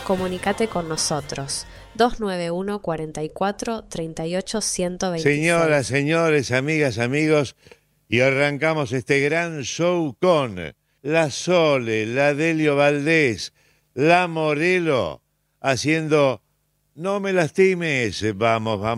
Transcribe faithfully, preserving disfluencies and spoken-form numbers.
comunícate con nosotros. dos nueve uno, cuatro cuatro, tres ocho, uno dos seis. Señoras, señores, amigas, amigos, y arrancamos este gran show con la Sole, la Delio Valdés, la Morelo, haciendo No me lastimes. Vamos, vamos.